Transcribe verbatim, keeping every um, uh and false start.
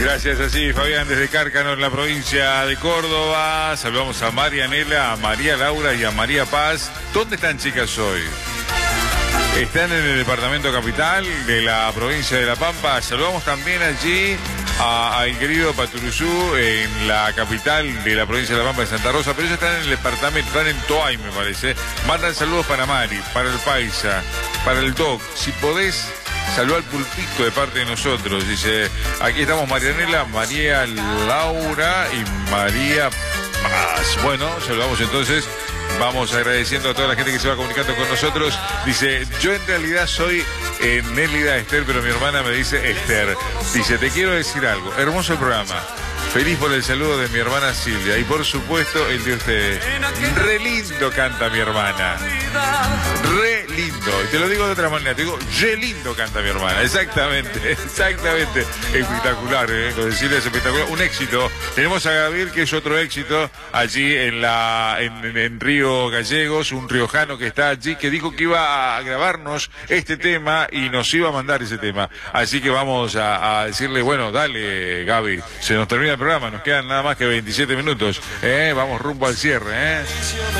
Gracias así, Fabián, desde Cárcano, en la provincia de Córdoba. Saludamos a Marianela, a María Laura y a María Paz. ¿Dónde están, chicas, hoy? Están en el departamento capital de la provincia de La Pampa. Saludamos también allí al querido Paturuzú, en la capital de la provincia de La Pampa, de Santa Rosa, pero ellos están en el departamento, están en Toay, me parece. Mandan saludos para Mari, para el Paisa, para el Doc. Si podés, saludá al Pulpito de parte de nosotros. Dice, aquí estamos Marianela, María Laura y María Paz. Bueno, saludamos entonces. Vamos agradeciendo a toda la gente que se va comunicando con nosotros. Dice, yo en realidad soy eh, Nélida Esther, pero mi hermana me dice Esther. Dice, te quiero decir algo. Hermoso el programa. Feliz por el saludo de mi hermana Silvia. Y por supuesto, el de ustedes. Re lindo canta mi hermana. Re lindo. Y te lo digo de otra manera. Te digo, re lindo canta mi hermana. Exactamente, exactamente. Espectacular, ¿eh? Lo de Silvia es espectacular. Un éxito. Tenemos a Gabriel, que es otro éxito, allí en la en, en Río Gallegos, un riojano que está allí, que dijo que iba a grabarnos este tema y nos iba a mandar ese tema. Así que vamos a, a decirle, bueno, dale, Gaby, se nos termina el programa, nos quedan nada más que veintisiete minutos, ¿eh? Vamos rumbo al cierre, ¿eh?